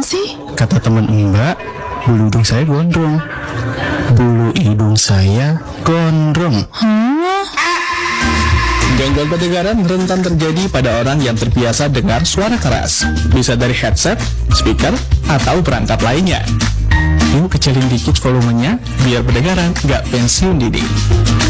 sih? Kata teman Mbak, bulu hidung saya gondrong. Bulu hidung saya gondrong. Gangguan pendengaran rentan terjadi pada orang yang terbiasa dengar suara keras. Bisa dari headset, speaker, atau perangkat lainnya. Yuk kecilin dikit volumenya, biar pendengaran nggak pensiun dini.